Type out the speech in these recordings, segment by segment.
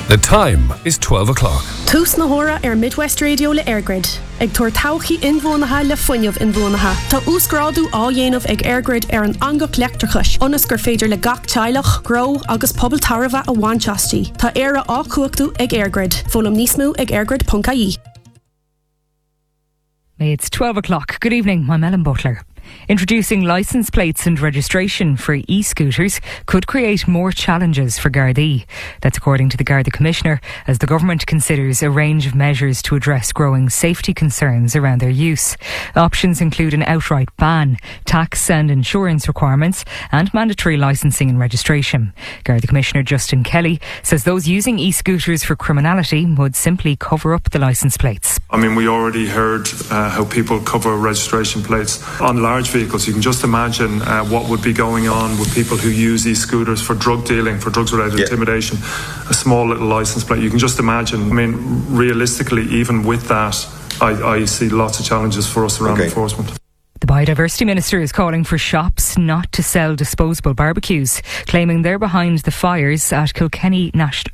The time is 12 o'clock. Tús na hora Midwest Radio le Airgrid. Ag tuair tauchaí inmhónatha le fuinneamh inmhónatha. Tá úsgrádu á dhéanamh ag Airgrid an angach leachtrachais. Onas gur féidir le gach teilech, gro agus pobl tarafa a bhainteastí. Tá éire á cuachtú ag Airgrid. Fólam níosmú ag airgrid.ie. It's 12 o'clock. Good evening, I'm Ellen Butler. Introducing licence plates and registration for e-scooters could create more challenges for Gardaí. That's according to the Garda Commissioner, as the government considers a range of measures to address growing safety concerns around their use. Options include an outright ban, tax and insurance requirements, and mandatory licensing and registration. Garda Commissioner Justin Kelly says those using e-scooters for criminality would simply cover up the licence plates. I mean, we already heard how people cover registration plates on large vehicles. You can just imagine what would be going on with people who use these scooters for drug dealing, for drugs related intimidation. A small little license plate. You can just imagine. I mean, realistically, even with that, I see lots of challenges for us around enforcement. The Biodiversity Minister is calling for shops not to sell disposable barbecues, claiming they're behind the fires at Killarney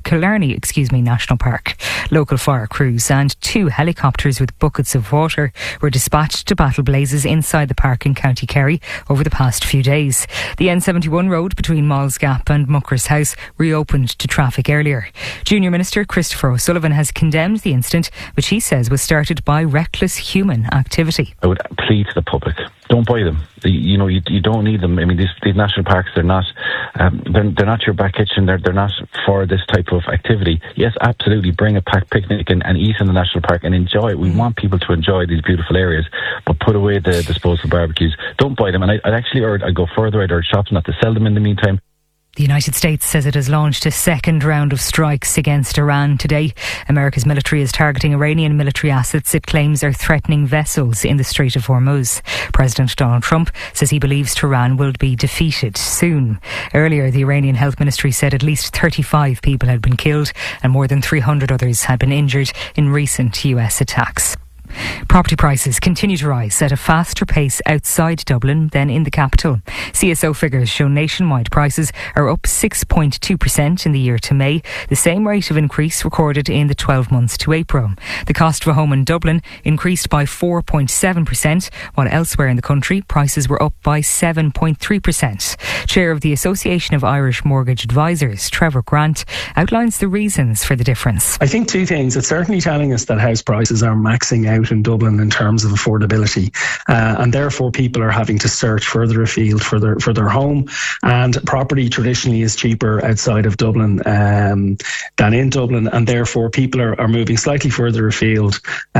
National Park. Local fire crews and 2 helicopters with buckets of water were dispatched to battle blazes inside the park in County Kerry over the past few days. The N71 road between Malls Gap and Mucker's House reopened to traffic earlier. Junior Minister Christopher O'Sullivan has condemned the incident, which he says was started by reckless human activity. I would plead to the public, don't buy them. You don't need them. I mean, these national parks, they're not your back kitchen. They're not for this type of activity. Yes, absolutely, bring a packed picnic and eat in the national park and enjoy it. We want people to enjoy these beautiful areas, but put away the disposable barbecues. Don't buy them. And I'd go further. I'd urge shops not to sell them in the meantime. The United States says it has launched a second round of strikes against Iran today. America's military is targeting Iranian military assets it claims are threatening vessels in the Strait of Hormuz. President Donald Trump says he believes Tehran will be defeated soon. Earlier, the Iranian Health Ministry said at least 35 people had been killed and more than 300 others had been injured in recent US attacks. Property prices continue to rise at a faster pace outside Dublin than in the capital. CSO figures show nationwide prices are up 6.2% in the year to May, the same rate of increase recorded in the 12 months to April. The cost of a home in Dublin increased by 4.7%, while elsewhere in the country prices were up by 7.3%. Chair of the Association of Irish Mortgage Advisors, Trevor Grant, outlines the reasons for the difference. I think 2 things. It's certainly telling us that house prices are maxing out in Dublin in terms of affordability, and therefore people are having to search further afield for their home, and property traditionally is cheaper outside of Dublin than in Dublin, and therefore people are moving slightly further afield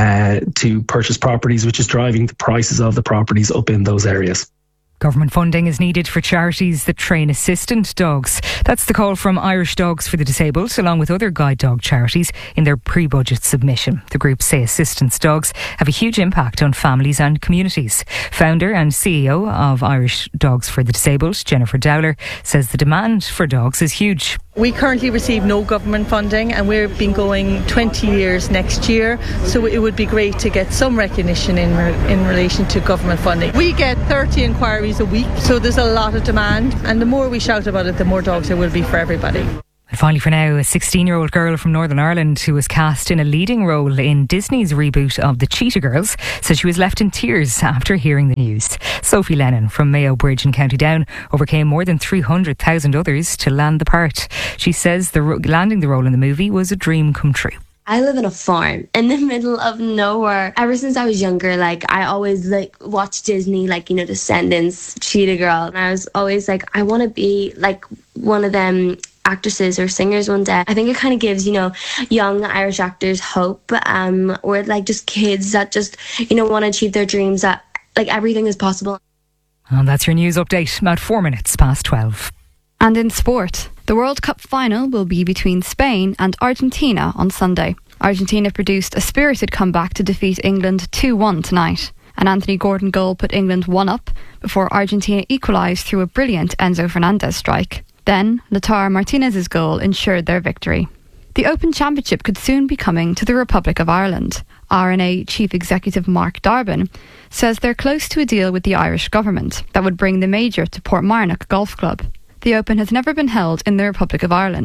to purchase properties, which is driving the prices of the properties up in those areas. Government funding is needed for charities that train assistant dogs. That's the call from Irish Dogs for the Disabled, along with other guide dog charities, in their pre-budget submission. The group say assistance dogs have a huge impact on families and communities. Founder and CEO of Irish Dogs for the Disabled, Jennifer Dowler, says the demand for dogs is huge. We currently receive no government funding, and we've been going 20 years next year, so it would be great to get some recognition in relation to government funding. We get 30 inquiries a week, so there's a lot of demand, and the more we shout about it, the more dogs there will be for everybody. And finally for now, a 16-year-old girl from Northern Ireland who was cast in a leading role in Disney's reboot of The Cheetah Girls says she was left in tears after hearing the news. Sophie Lennon from Mayo Bridge in County Down overcame more than 300,000 others to land the part. She says landing the role in the movie was a dream come true. I live in a farm in the middle of nowhere. Ever since I was younger, I always watched Disney, Descendants, Cheetah Girl. And I was always I want to be one of them actresses or singers one day. I think it kind of gives, young Irish actors hope, or just kids that just, want to achieve their dreams, that everything is possible. And that's your news update, about 4 minutes past 12. And in sport, the World Cup final will be between Spain and Argentina on Sunday. Argentina produced a spirited comeback to defeat England 2-1 tonight. An Anthony Gordon goal put England 1 up before Argentina equalised through a brilliant Enzo Fernandez strike. Then, Lautaro Martinez's goal ensured their victory. The Open Championship could soon be coming to the Republic of Ireland. RNA Chief Executive Mark Darbin says they're close to a deal with the Irish government that would bring the major to Portmarnock Golf Club. The Open has never been held in the Republic of Ireland.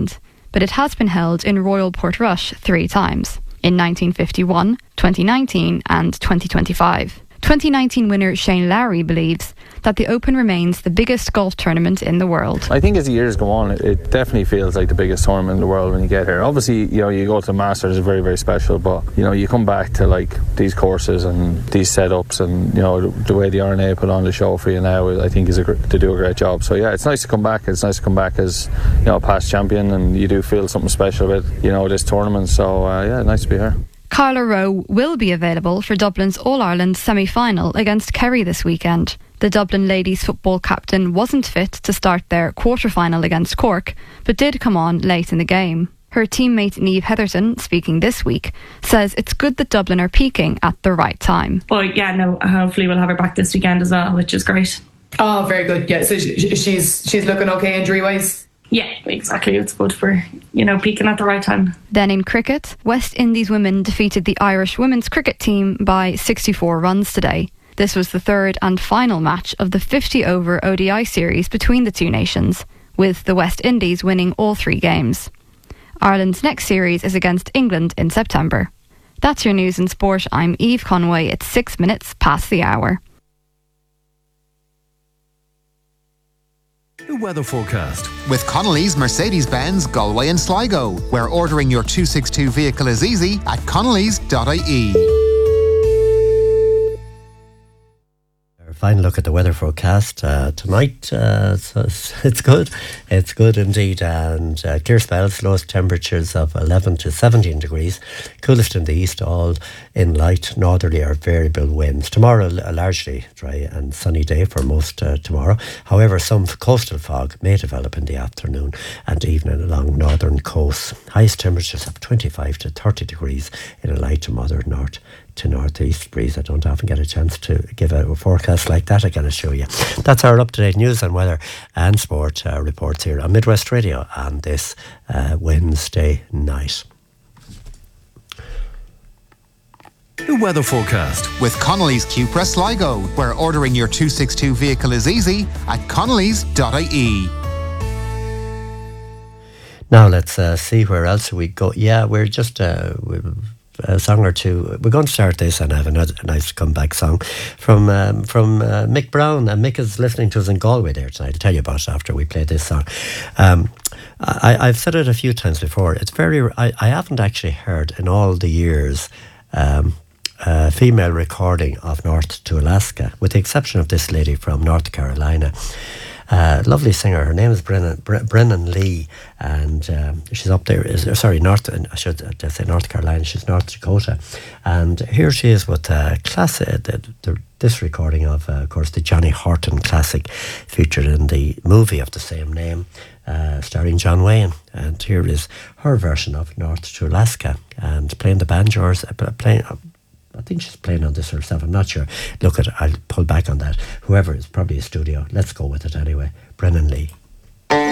but it has been held in Royal Portrush 3 times, in 1951, 2019 and 2025. 2019 winner Shane Lowry believes that the Open remains the biggest golf tournament in the world. I think as the years go on, it definitely feels like the biggest tournament in the world when you get here. Obviously, you go to the Masters, it's very, very special, but you come back to like these courses and these setups, and the way the R&A put on the show for you now, I think to do a great job. So yeah, it's nice to come back. It's nice to come back as a past champion, and you do feel something special about this tournament. So yeah, nice to be here. Kyla Rowe will be available for Dublin's All-Ireland semi-final against Kerry this weekend. The Dublin ladies football captain wasn't fit to start their quarter-final against Cork, but did come on late in the game. Her teammate Niamh Heatherton, speaking this week, says it's good that Dublin are peaking at the right time. But yeah, no, hopefully we'll have her back this weekend as well, which is great. Oh, very good. Yeah, so she's looking okay injury-wise? Yeah, exactly. It's good for, peaking at the right time. Then in cricket, West Indies women defeated the Irish women's cricket team by 64 runs today. This was the third and final match of the 50-over ODI series between the two nations, with the West Indies winning all 3 games. Ireland's next series is against England in September. That's your news and sport. I'm Eve Conway. It's 6 minutes past the hour. The weather forecast with Connolly's Mercedes-Benz Galway and Sligo, where ordering your 262 vehicle is easy at connellys.ie. Final look at the weather forecast tonight. So it's good. It's good indeed. And clear spells, lowest temperatures of 11 to 17 degrees. Coolest in the east, all in light northerly or variable winds. Tomorrow, a largely dry and sunny day for most tomorrow. However, some coastal fog may develop in the afternoon and evening along northern coasts. Highest temperatures of 25 to 30 degrees in a light to moderate north to northeast breeze. I don't often get a chance to give a forecast like that, I can assure you. That's our up-to-date news and weather and sport reports here on Midwest Radio on this Wednesday night. The weather forecast with Connolly's Cupra Sligo, where ordering your 262 vehicle is easy at connellys.ie. Now let's see where else we go. Yeah, we're just a song or two. We're going to start this and have a nice comeback song from Mick Brown. And Mick is listening to us in Galway there tonight. I'll tell you about it after we play this song. I've said it a few times before. It's I haven't actually heard in all the years a female recording of North to Alaska, with the exception of this lady from North Carolina. Lovely singer. Her name is Brennan Lee, and she's up there. I should say North Carolina. She's North Dakota, and here she is with this recording of course, the Johnny Horton classic, featured in the movie of the same name, starring John Wayne. And here is her version of North to Alaska, and playing the banjos, I think she's playing on this herself, I'm not sure. Look, I'll pull back on that. Whoever is probably a studio. Let's go with it anyway. Brennan Lee.